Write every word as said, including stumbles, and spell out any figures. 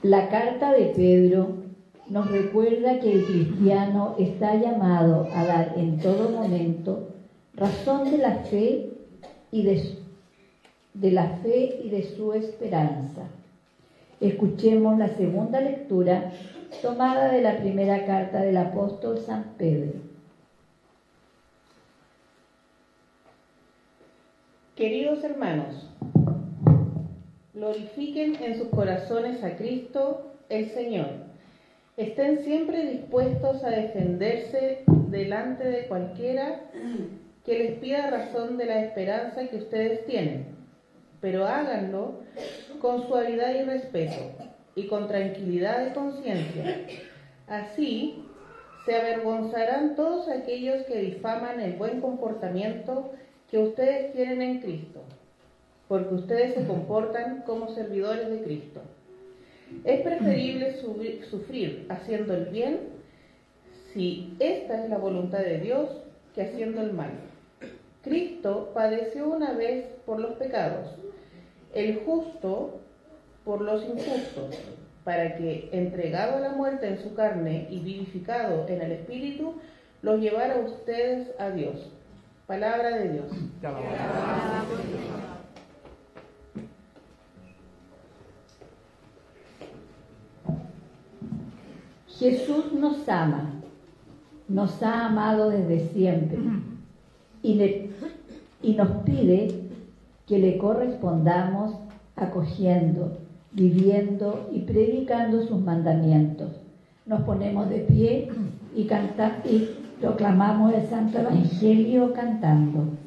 La carta de Pedro nos recuerda que el cristiano está llamado a dar en todo momento razón de la fe y de, de la fe y de su esperanza. Escuchemos la segunda lectura tomada de la primera carta del apóstol San Pedro. Queridos hermanos, glorifiquen en sus corazones a Cristo, el Señor. Estén siempre dispuestos a defenderse delante de cualquiera que les pida razón de la esperanza que ustedes tienen, pero háganlo con suavidad y respeto y con tranquilidad de conciencia. Así se avergonzarán todos aquellos que difaman el buen comportamiento que ustedes tienen en Cristo, porque ustedes se comportan como servidores de Cristo. Es preferible subir, sufrir haciendo el bien, si esta es la voluntad de Dios, que haciendo el mal. Cristo padeció una vez por los pecados, el justo por los injustos, para que, entregado a la muerte en su carne y vivificado en el Espíritu, los llevara a ustedes a Dios. Palabra de Dios. Jesús nos ama, nos ha amado desde siempre y, le, y nos pide que le correspondamos acogiendo, viviendo y predicando sus mandamientos. Nos ponemos de pie y, canta, y proclamamos el Santo Evangelio cantando.